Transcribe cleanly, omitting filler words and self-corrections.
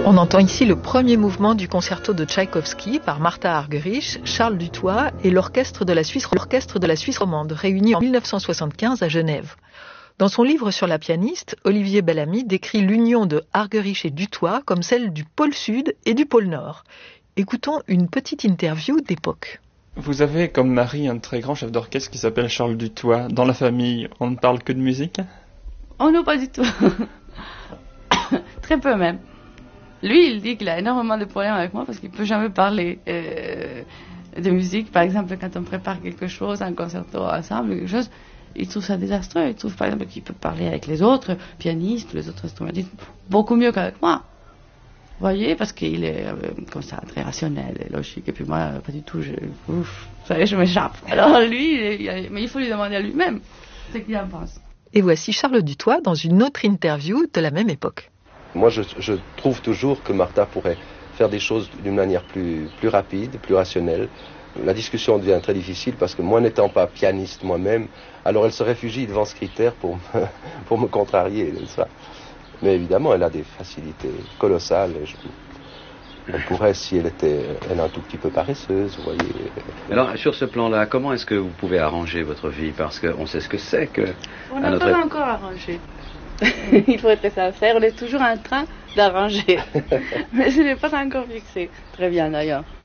On entend ici le premier mouvement du concerto de Tchaïkovski par Martha Argerich, Charles Dutoit et l'orchestre de la Suisse romande, réunis en 1975 à Genève. Dans son livre sur la pianiste, Olivier Bellamy décrit l'union de Argerich et Dutoit comme celle du pôle Sud et du pôle Nord. Écoutons une petite interview d'époque. Vous avez comme mari un très grand chef d'orchestre qui s'appelle Charles Dutoit. Dans la famille, on ne parle que de musique ? Oh non, pas du tout. Très peu même. Lui, il dit qu'il a énormément de problèmes avec moi parce qu'il ne peut jamais parler de musique. Par exemple, quand on prépare quelque chose, un concerto ensemble, quelque chose, il trouve ça désastreux. Il trouve par exemple qu'il peut parler avec les autres pianistes, les autres instrumentistes, beaucoup mieux qu'avec moi. Vous voyez, parce qu'il est comme ça, très rationnel et logique. Et puis moi, pas du tout, vous savez, je m'échappe. Alors lui, mais il faut lui demander à lui-même ce qu'il en pense. Et voici Charles Dutoit dans une autre interview de la même époque. Moi, je trouve toujours que Martha pourrait faire des choses d'une manière plus rapide, plus rationnelle. La discussion devient très difficile parce que moi, n'étant pas pianiste moi-même, alors elle se réfugie devant ce critère pour me contrarier. Ça. Mais évidemment, elle a des facilités colossales. Elle pourrait, si elle est un tout petit peu paresseuse, vous voyez. Alors, sur ce plan-là, comment est-ce que vous pouvez arranger votre vie ? Parce qu'on sait ce que c'est que... On n'a pas encore arrangé. Il faut être sincère, on est toujours en train d'arranger. Mais ce n'est pas encore fixé. Très bien d'ailleurs.